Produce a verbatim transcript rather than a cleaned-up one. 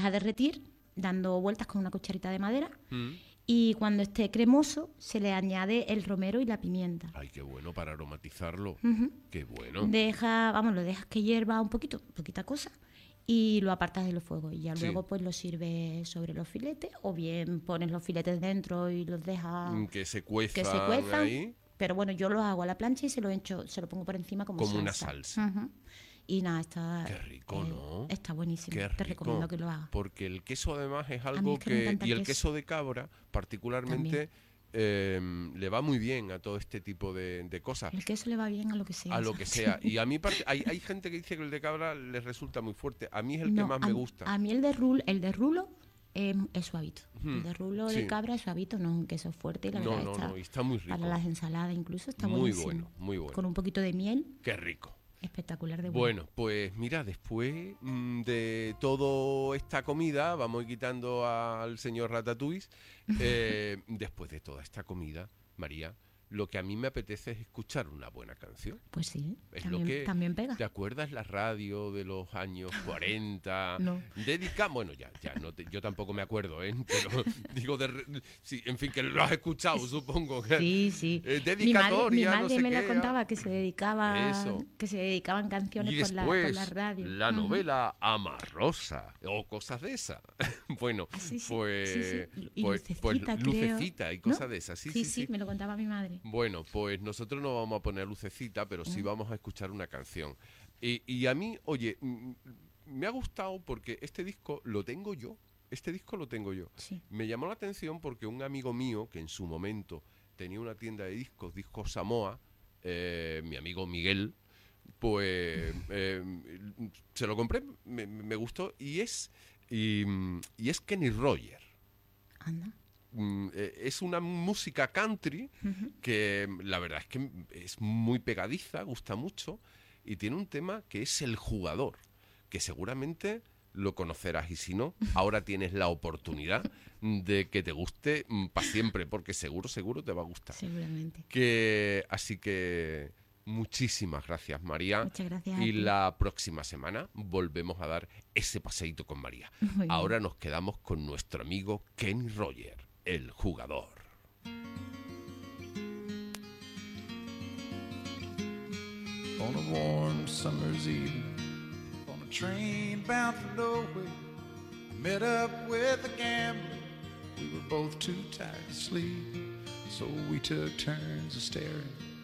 deja derretir dando vueltas con una cucharita de madera. Mm. Y cuando esté cremoso, se le añade el romero y la pimienta. Ay, qué bueno para aromatizarlo. Ujú. Qué bueno. Deja, vamos, lo dejas que hierva un poquito, poquita cosa, y lo apartas de los fuegos. Y ya Sí. luego pues lo sirves sobre los filetes, o bien pones los filetes dentro y los dejas Mm, Que se cuezan, que se cuezan. ahí. Pero bueno, yo lo hago a la plancha y se lo echo, se lo pongo por encima como, Como salsa. una salsa. Ujú. Y nada, está... Qué rico, eh, ¿no? Está buenísimo. Qué Te rico. recomiendo que lo hagas. Porque el queso además es mí algo es que me que... encanta el Y el queso. queso de cabra particularmente eh, le va muy bien a todo este tipo de, de cosas. El queso le va bien a lo que sea. A lo que sea. Y a mí part- hay, hay gente que dice que el de cabra les resulta muy fuerte. A mí es el No, que más a, me gusta. A mí el de rulo, el de rulo eh, es suavito. Ujú. El de rulo Sí. de cabra es suavito, no es un queso fuerte. Y la No, verdad no, está, no, y está muy rico. para las ensaladas incluso está Muy buenísimo. bueno, muy bueno. Con un poquito de miel, Qué rico. espectacular de bueno. Bueno, pues mira, después mm, de toda esta comida, vamos a ir quitando al señor Ratatouille, eh, después de toda esta comida, María, lo que a mí me apetece es escuchar una buena canción. Pues sí, Es también, lo que, también pega. ¿Te acuerdas la radio de los años cuarenta? No. Dedica, bueno, ya, ya, no te- yo tampoco me acuerdo, ¿eh? Pero digo, de, re- sí, en fin, que lo has escuchado, supongo. Que, Sí, sí. eh, mi madre, mi dedicatoria, madre no sé me qué, la contaba que se dedicaba, Eso. que se dedicaban canciones Y por la, por después la radio. la Ujú. novela Amarrosa o cosas de esas. Bueno, Ah, sí, sí, pues, sí, sí. Y pues, Lucecita, pues creo. Lucecita y cosas ¿No? de esas. Sí, sí, sí, sí. me lo contaba mi madre. Bueno, pues nosotros no vamos a poner Lucecita, pero sí vamos a escuchar una canción. Y, y a mí, oye, mm, me ha gustado porque este disco lo tengo yo. Este disco lo tengo yo. Sí. Me llamó la atención porque un amigo mío, que en su momento tenía una tienda de discos, Discos Samoa, eh, mi amigo Miguel, pues eh, se lo compré, me, me gustó, y es, y, y es Kenny Roger. Anda. Mm, eh, Es una música country que mm, la verdad es que es muy pegadiza, gusta mucho, y tiene un tema que es El Jugador, que seguramente lo conocerás, y si no, ahora tienes la oportunidad de que te guste para siempre, porque seguro, seguro te va a gustar. Seguramente. Que, así que muchísimas gracias, María. Muchas gracias a Y ti. la próxima semana volvemos a dar ese paseíto con María. Muy bien. Ahora nos quedamos con nuestro amigo Kenny Roger, El Jugador. On a warm summer's evening, on a train bound for nowhere, I met up with a gambler. We were both too tired to sleep, so we took turns of staring